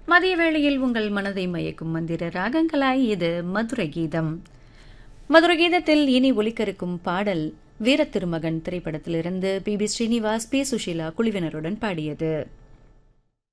மதிய வேளையில் உங்கள் மனதை மயக்கும் மந்திர ராகங்களாய் இது மதுரை கீதம். மதுரை கீதத்தில் இனி ஒலிக்கருக்கும் பாடல் வீரத்திருமகன் திரைப்படத்திலிருந்து பி. ஸ்ரீனிவாஸ், பி. சுஷீலா குழுவினருடன் பாடியது.